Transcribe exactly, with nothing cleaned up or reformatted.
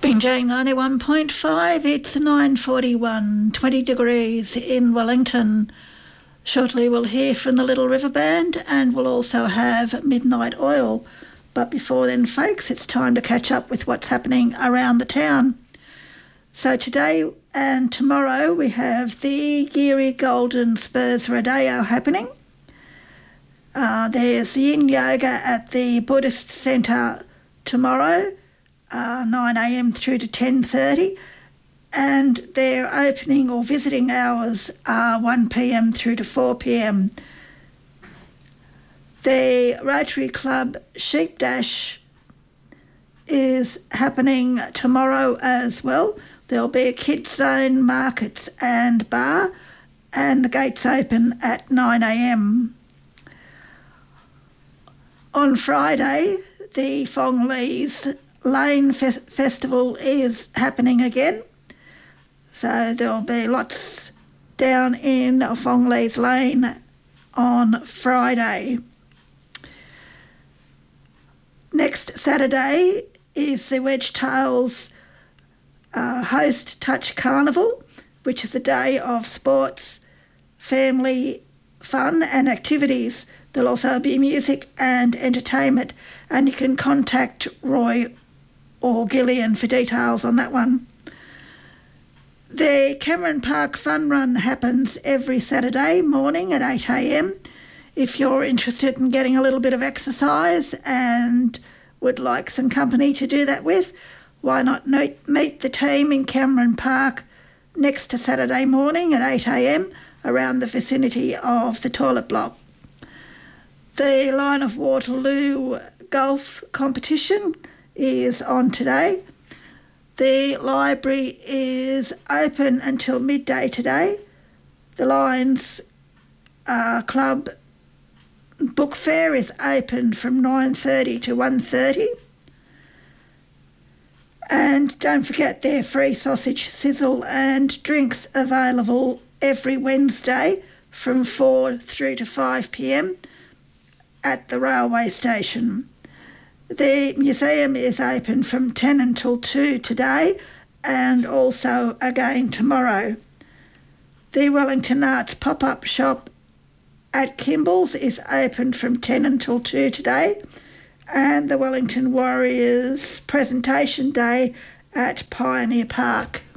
J ninety-one point five, it's nine forty-one, twenty degrees in Wellington. Shortly we'll hear from the Little River Band and we'll also have Midnight Oil. But before then, folks, it's time to catch up with what's happening around the town. So today and tomorrow we have the Geary Golden Spurs Rodeo happening. Uh, there's Yin Yoga at the Buddhist Centre tomorrow, uh, nine a m through to ten thirty, and their opening or visiting hours are one p m through to four p m. The Rotary Club Sheep Dash is happening tomorrow as well. There'll be a kids zone, markets and bar, and the gates open at nine a m. On Friday, the Fongleys Lane Fes- Festival is happening again. So there'll be lots down in Fongleys Lane on Friday. Next Saturday is the Wedgetails uh, Host Touch Carnival, which is a day of sports, family fun and activities. There'll also be music and entertainment, and you can contact Roy or Gillian for details on that one. The Cameron Park Fun Run happens every Saturday morning at eight a m. If you're interested in getting a little bit of exercise and would like some company to do that with, why not meet the team in Cameron Park next to Saturday morning at eight a m around the vicinity of the toilet block. The Line of Waterloo golf competition is on today. The library is open until midday today. The Lions uh, Club book fair is open from nine thirty to one thirty. And don't forget their free sausage sizzle and drinks available every Wednesday from four through to five p m at the railway station. The museum is open from ten until two today and also again tomorrow. The Wellington Arts pop-up shop at Kimball's is open from ten until two today, and the Wellington Warriors presentation day at Pioneer Park.